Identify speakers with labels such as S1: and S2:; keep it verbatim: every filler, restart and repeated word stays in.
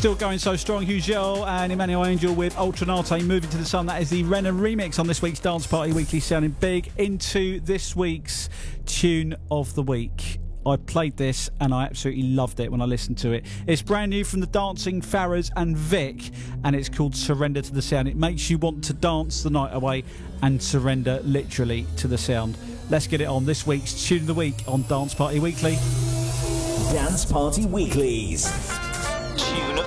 S1: Still going so strong. Hugel and Emmanuel Angel with Ultranate, Moving to the Sun. That is the Renner remix on this week's Dance Party Weekly, sounding big. Into this week's Tune of the Week. I played this and I absolutely loved it when I listened to it. It's brand new from the Dancing Pharaohs and Vic, and it's called Surrender to the Sound. It makes you want to dance the night away and surrender literally to the sound. Let's get it on this week's Tune of the Week on Dance Party Weekly.
S2: Dance Party Weeklies.
S3: Tune